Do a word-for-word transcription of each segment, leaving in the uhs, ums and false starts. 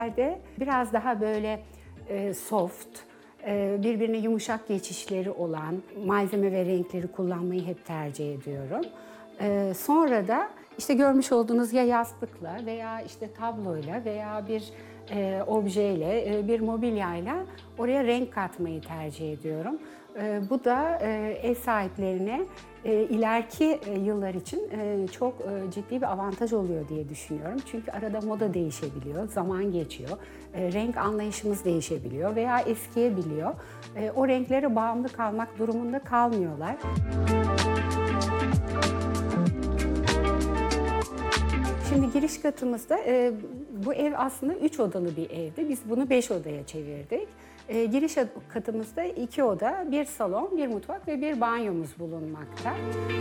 de biraz daha böyle e, soft, e, birbirine yumuşak geçişleri olan malzeme ve renkleri kullanmayı hep tercih ediyorum. E, sonra da işte görmüş olduğunuz ya yastıkla veya işte tabloyla veya bir e, objeyle, e, bir mobilyayla oraya renk katmayı tercih ediyorum. E, bu da e, ev sahiplerine e, ileriki e, yıllar için e, çok e, ciddi bir avantaj oluyor diye düşünüyorum. Çünkü arada moda değişebiliyor, zaman geçiyor, e, renk anlayışımız değişebiliyor veya eskiyebiliyor. E, o renklere bağımlı kalmak durumunda kalmıyorlar. Şimdi giriş katımızda, e, bu ev aslında üç odalı bir evdi. Biz bunu beş odaya çevirdik. E, giriş katımızda iki oda, bir salon, bir mutfak ve bir banyomuz bulunmakta.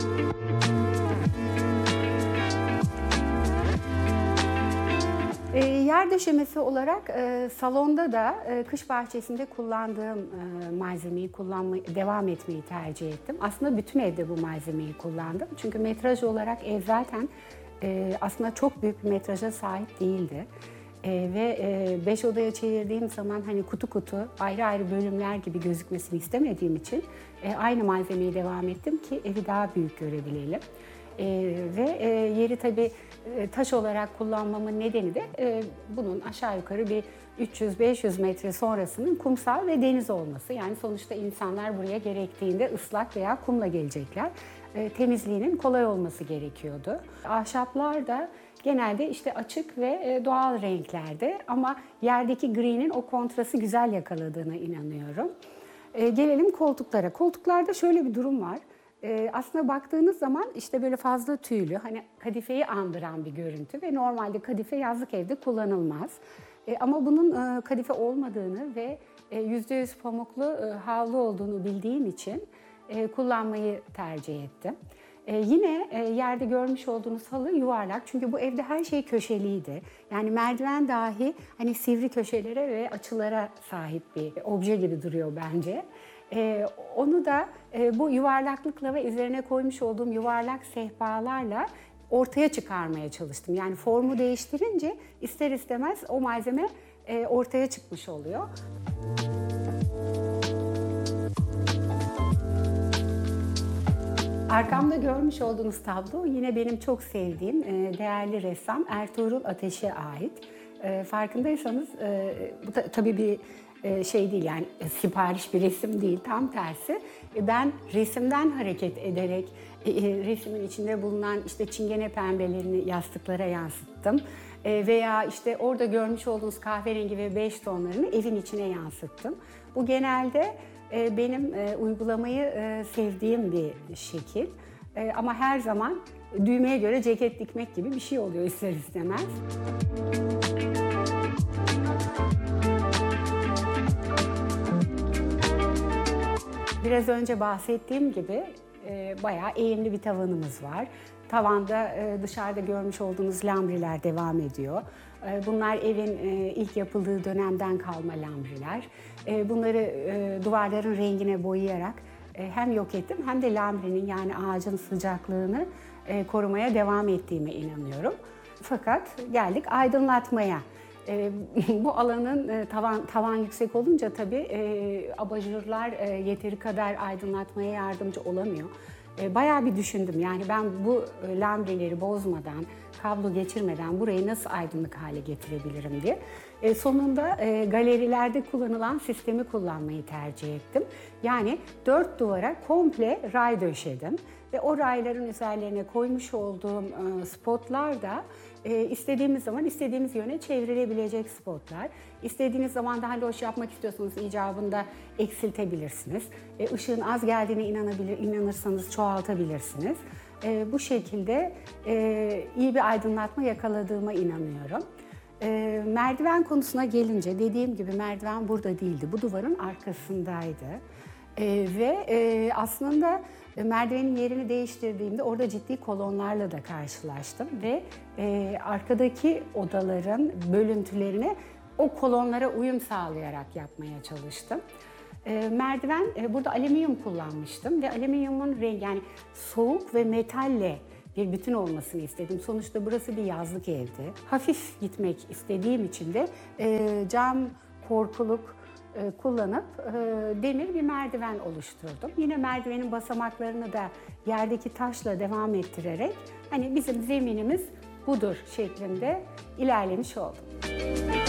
E, yer döşemesi olarak e, salonda da e, kış bahçesinde kullandığım e, malzemeyi kullanmayı devam etmeyi tercih ettim. Aslında bütün evde bu malzemeyi kullandım. Çünkü metraj olarak ev zaten e, aslında çok büyük bir metraja sahip değildi. E, ve e, beş odaya çevirdiğim zaman hani kutu kutu ayrı ayrı bölümler gibi gözükmesini istemediğim için e, aynı malzemeyi devam ettim ki evi daha büyük görebilelim. Ee, ve e, yeri tabii e, taş olarak kullanmamın nedeni de e, bunun aşağı yukarı bir üç yüz beş yüz metre sonrasının kumsal ve deniz olması. Yani sonuçta insanlar buraya gerektiğinde ıslak veya kumla gelecekler. E, temizliğinin kolay olması gerekiyordu. Ahşaplar da genelde işte açık ve e, doğal renklerde ama yerdeki gri'nin o kontrası güzel yakaladığına inanıyorum. E, gelelim koltuklara. Koltuklarda şöyle bir durum var. Ee, aslında baktığınız zaman işte böyle fazla tüylü, hani kadifeyi andıran bir görüntü ve normalde kadife yazlık evde kullanılmaz. Ee, ama bunun e, kadife olmadığını ve e, yüzde yüz pamuklu e, havlu olduğunu bildiğim için e, kullanmayı tercih ettim. E, yine e, yerde görmüş olduğunuz halı yuvarlak çünkü bu evde her şey köşeliydi. Yani merdiven dahi hani sivri köşelere ve açılara sahip bir obje gibi duruyor bence. Ee, onu da e, bu yuvarlaklıkla ve üzerine koymuş olduğum yuvarlak sehpalarla ortaya çıkarmaya çalıştım. Yani formu değiştirince ister istemez o malzeme e, ortaya çıkmış oluyor. Arkamda görmüş olduğunuz tablo yine benim çok sevdiğim e, değerli ressam Ertuğrul Ateş'e ait. E, farkındaysanız e, bu da, tabii bir e, şey değil, yani e, sipariş bir resim değil, tam tersi. E, ben resimden hareket ederek e, e, resmin içinde bulunan işte çingene pembelerini yastıklara yansıttım. E, veya işte orada görmüş olduğunuz kahverengi ve bej tonlarını evin içine yansıttım. Bu genelde e, benim e, uygulamayı e, sevdiğim bir şekil. E, ama her zaman düğmeye göre ceket dikmek gibi bir şey oluyor ister istemez. Biraz önce bahsettiğim gibi e, bayağı eğimli bir tavanımız var. Tavanda e, dışarıda görmüş olduğunuz lambriler devam ediyor. E, bunlar evin e, ilk yapıldığı dönemden kalma lambriler. E, bunları e, duvarların rengine boyayarak e, hem yok ettim hem de lambrinin, yani ağacın sıcaklığını e, korumaya devam ettiğime inanıyorum. Fakat geldik aydınlatmaya. E, bu alanın e, tavan tavan yüksek olunca tabii e, abajurlar e, yeteri kadar aydınlatmaya yardımcı olamıyor. E, bayağı bir düşündüm, yani ben bu e, lambreleri bozmadan, kablo geçirmeden burayı nasıl aydınlık hale getirebilirim diye. E, sonunda e, galerilerde kullanılan sistemi kullanmayı tercih ettim. Yani dört duvara komple ray döşedim ve o rayların üzerlerine koymuş olduğum e, spotlar da e, istediğimiz zaman istediğimiz yöne çevrilebilecek spotlar. İstediğiniz zaman daha loş yapmak istiyorsanız icabında eksiltebilirsiniz. E, ışığın az geldiğine inanabilir, inanırsanız çoğaltabilirsiniz. E, bu şekilde e, iyi bir aydınlatma yakaladığıma inanıyorum. E, merdiven konusuna gelince, dediğim gibi merdiven burada değildi. Bu duvarın arkasındaydı. E, ve e, aslında merdivenin yerini değiştirdiğimde orada ciddi kolonlarla da karşılaştım. Ve e, arkadaki odaların bölüntülerini o kolonlara uyum sağlayarak yapmaya çalıştım. E, merdiven, e, burada alüminyum kullanmıştım ve alüminyumun rengi, yani soğuk ve metalle bir bütün olmasını istedim. Sonuçta burası bir yazlık evdi. Hafif gitmek istediğim için de e, cam korkuluk e, kullanıp e, demir bir merdiven oluşturdum. Yine merdivenin basamaklarını da yerdeki taşla devam ettirerek hani bizim zeminimiz budur şeklinde ilerlemiş oldum.